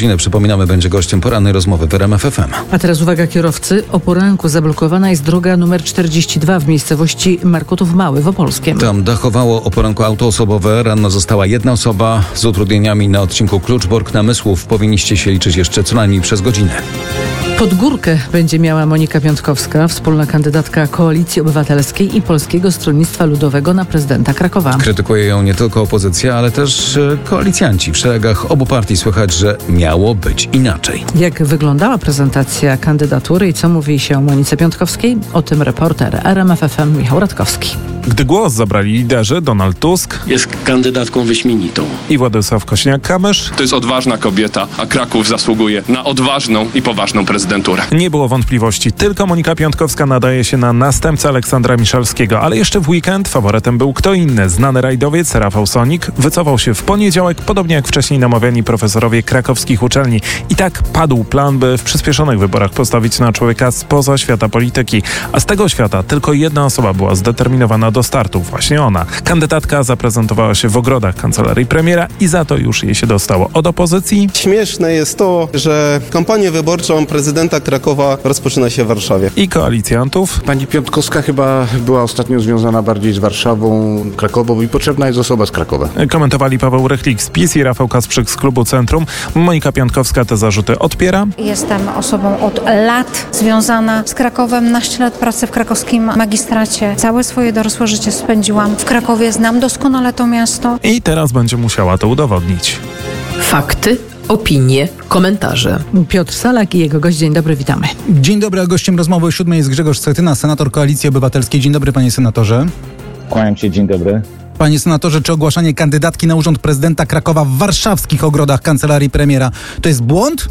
godziny, przypominamy, będzie gościem porannej rozmowy w RMF FM. A teraz uwaga kierowcy. O poranku zablokowana jest droga numer 42 w miejscowości Markutów Mały w Opolskiem. Tam dachowało o poranku auto osobowe. Ranno została jedna osoba z utrudnieniami na odcinku Kluczbork-Namysłów. Powinniście się liczyć jeszcze co najmniej przez godzinę. Podgórkę będzie miała Monika Piątkowska, wspólna kandydatka Koalicji Obywatelskiej i Polskiego Stronnictwa Ludowego na prezydenta Krakowa. Krytykuje ją nie tylko opozycja, ale też koalicjanci. W szeregach obu partii słychać, że miało być inaczej. Jak wyglądała prezentacja kandydatury i co mówi się o Monice Piątkowskiej? O tym reporter RMF FM Michał Radkowski. Gdy głos zabrali liderzy Donald Tusk jest kandydatką wyśmienitą i Władysław Kosiniak-Kamysz, to jest odważna kobieta, a Kraków zasługuje na odważną i poważną prezydenturę. Nie było wątpliwości, tylko Monika Piątkowska nadaje się na następcę Aleksandra Miszalskiego, ale jeszcze w weekend faworytem był kto inny. Znany rajdowiec Rafał Sonik wycofał się w poniedziałek, podobnie jak wcześniej namawiani profesorowie krakowskich uczelni. I tak padł plan, by w przyspieszonych wyborach postawić na człowieka spoza świata polityki. A z tego świata tylko jedna osoba była zdeterminowana do startu, właśnie ona. Kandydatka zaprezentowała się w ogrodach kancelarii premiera i za to już jej się dostało od opozycji. Śmieszne jest to, że kampanię wyborczą prezydenta Krakowa rozpoczyna się w Warszawie. I koalicjantów. Pani Piątkowska chyba była ostatnio związana bardziej z Warszawą, Krakową i potrzebna jest osoba z Krakowa. Komentowali Paweł Rychlik z PiS i Rafał Kasprzyk z klubu Centrum. Monika Piątkowska te zarzuty odpiera. Jestem osobą od lat związana z Krakowem. 12 lat pracy w krakowskim magistracie. Całe swoje dorosłe życie spędziłam w Krakowie. Znam doskonale to miasto. I teraz będzie musiała to udowodnić. Fakty, opinie, komentarze. Piotr Salak i jego gość. Dzień dobry, witamy. Dzień dobry, a gościem rozmowy o 7 jest Grzegorz Schetyna, senator Koalicji Obywatelskiej. Dzień dobry, panie senatorze. Kłaniam się, dzień dobry. Panie senatorze, czy ogłaszanie kandydatki na urząd prezydenta Krakowa w warszawskich ogrodach kancelarii premiera to jest błąd?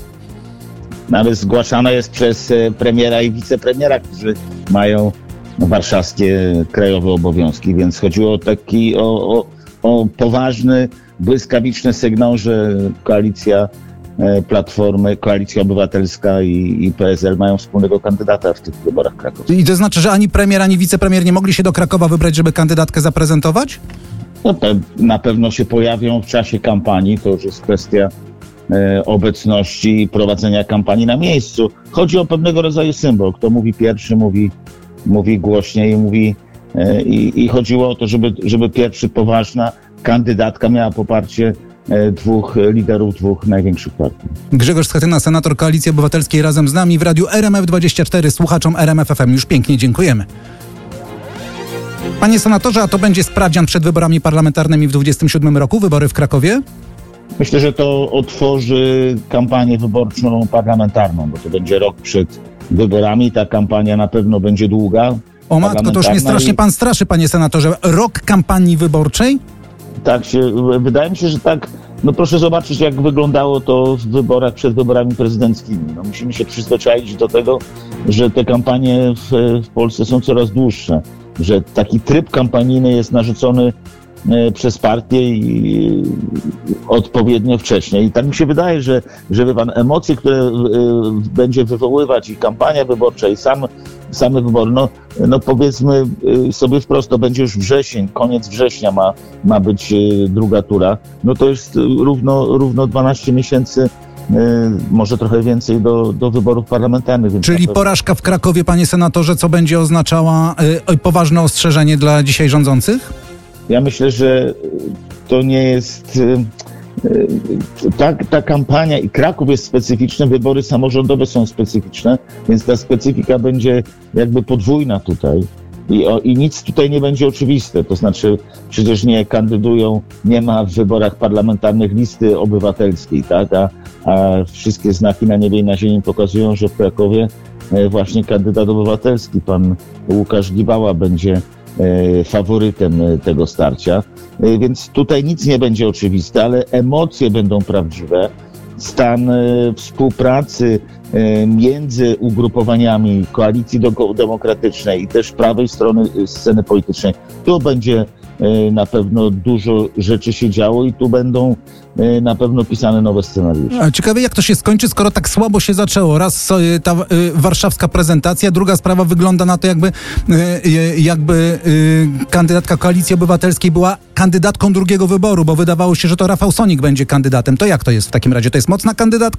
Ale zgłaszana jest przez premiera i wicepremiera, którzy mają warszawskie krajowe obowiązki, więc chodziło o poważny, błyskawiczny sygnał, że koalicja Platformy, Koalicja Obywatelska i PSL mają wspólnego kandydata w tych wyborach krakowskich. I to znaczy, że ani premier, ani wicepremier nie mogli się do Krakowa wybrać, żeby kandydatkę zaprezentować? No to na pewno się pojawią w czasie kampanii, to już jest kwestia obecności i prowadzenia kampanii na miejscu. Chodzi o pewnego rodzaju symbol. Kto mówi pierwszy, mówi głośniej, i chodziło o to, żeby pierwszy poważna kandydatka miała poparcie dwóch liderów, dwóch największych partii. Grzegorz Schetyna, senator Koalicji Obywatelskiej, razem z nami w radiu RMF24, słuchaczom RMF FM. Już pięknie dziękujemy. Panie senatorze, a to będzie sprawdzian przed wyborami parlamentarnymi w 2027 roku, wybory w Krakowie? Myślę, że to otworzy kampanię wyborczą parlamentarną, bo to będzie rok przed wyborami. Ta kampania na pewno będzie długa. O matko, to już mnie strasznie pan straszy, panie senatorze. Rok kampanii wyborczej? Tak, wydaje mi się, że tak. No proszę zobaczyć, jak wyglądało to w wyborach przed wyborami prezydenckimi. No musimy się przyzwyczaić do tego, że te kampanie w Polsce są coraz dłuższe, że taki tryb kampanijny jest narzucony przez partię i odpowiednio wcześniej. I tak mi się wydaje, że wie pan, emocje, które będzie wywoływać i kampania wyborcza, i same wybory, no powiedzmy sobie wprost, to będzie już wrzesień, koniec września ma być druga tura. No to jest równo 12 miesięcy, może trochę więcej do wyborów parlamentarnych. Czyli porażka w Krakowie, panie senatorze, co będzie oznaczała poważne ostrzeżenie dla dzisiaj rządzących? Ja myślę, że to nie jest... Ta kampania i Kraków jest specyficzny, wybory samorządowe są specyficzne, więc ta specyfika będzie jakby podwójna tutaj. I nic tutaj nie będzie oczywiste. To znaczy, przecież nie kandydują, nie ma w wyborach parlamentarnych listy obywatelskiej, tak? A wszystkie znaki na niebie i na ziemi pokazują, że w Krakowie właśnie kandydat obywatelski, pan Łukasz Gibała, będzie faworytem tego starcia. Więc tutaj nic nie będzie oczywiste, ale emocje będą prawdziwe. Stan współpracy między ugrupowaniami Koalicji Demokratycznej i też prawej strony sceny politycznej. Tu będzie na pewno dużo rzeczy się działo i tu będą na pewno pisane nowe scenariusze. A ciekawe, jak to się skończy, skoro tak słabo się zaczęło. Raz ta warszawska prezentacja, druga sprawa wygląda na to, jakby kandydatka Koalicji Obywatelskiej była kandydatką drugiego wyboru, bo wydawało się, że to Rafał Sonik będzie kandydatem. To jak to jest w takim razie? To jest mocna kandydatka?